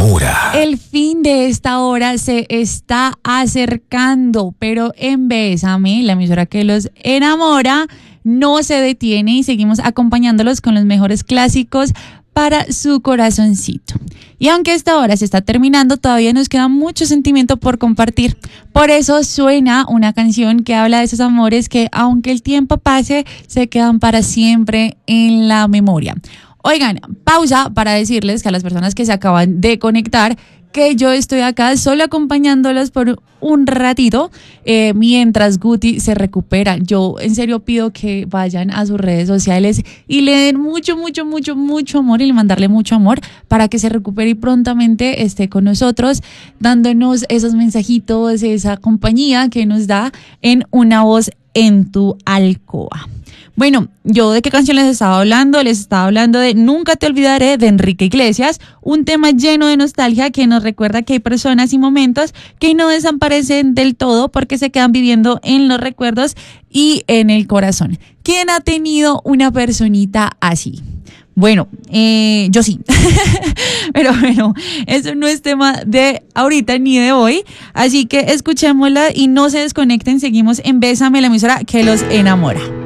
enamora. El fin de esta hora se está acercando, pero en Bésame, la emisora que los enamora, no se detiene y seguimos acompañándolos con los mejores clásicos para su corazoncito. Y aunque esta hora se está terminando, todavía nos queda mucho sentimiento por compartir. Por eso suena una canción que habla de esos amores que, aunque el tiempo pase, se quedan para siempre en la memoria. Oigan, pausa para decirles que a las personas que se acaban de conectar, que yo estoy acá solo acompañándolos por un ratito mientras Guti se recupera. Yo en serio pido que vayan a sus redes sociales y le den mucho amor y le mandarle mucho amor para que se recupere y prontamente esté con nosotros dándonos esos mensajitos, esa compañía que nos da en Una Voz en tu Alcoba. Bueno, yo de qué canción les estaba hablando de Nunca te olvidaré de Enrique Iglesias, un tema lleno de nostalgia que nos recuerda que hay personas y momentos que no desaparecen del todo porque se quedan viviendo en los recuerdos y en el corazón. ¿Quién ha tenido una personita así? Bueno, yo sí, pero bueno, eso no es tema de ahorita ni de hoy, así que escuchémosla y no se desconecten, seguimos en Bésame, la emisora que los enamora.